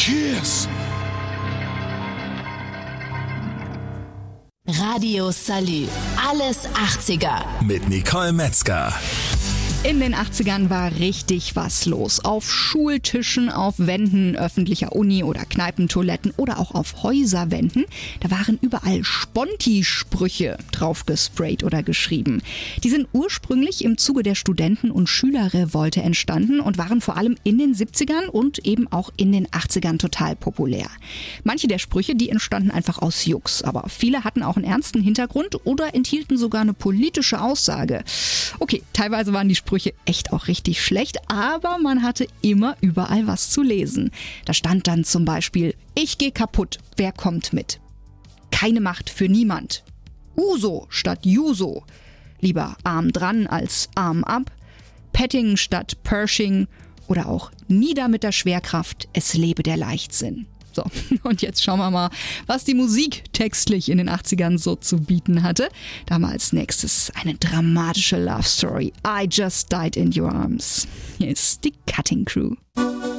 Cheers! Radio Salü. Alles 80er. Mit Nicole Metzger. In den 80ern war richtig was los. Auf Schultischen, auf Wänden öffentlicher Uni- oder Kneipentoiletten oder auch auf Häuserwänden. Da waren überall Sponti-Sprüche drauf gesprayt oder geschrieben. Die sind ursprünglich im Zuge der Studenten- und Schülerrevolte entstanden und waren vor allem in den 70ern und eben auch in den 80ern total populär. Manche der Sprüche, die entstanden einfach aus Jux, aber viele hatten auch einen ernsten Hintergrund oder enthielten sogar eine politische Aussage. Okay, teilweise waren die Sprüche echt auch richtig schlecht, aber man hatte immer überall was zu lesen. Da stand dann zum Beispiel: Ich geh kaputt, wer kommt mit? Keine Macht für niemand. Uso statt Juso. Lieber Arm dran als Arm ab. Petting statt Pershing. Oder auch Nieder mit der Schwerkraft, es lebe der Leichtsinn. So, und jetzt schauen wir mal, was die Musik textlich in den 80ern so zu bieten hatte. Da mal als nächstes eine dramatische Love Story. I Just Died in Your Arms. Hier ist die Cutting Crew.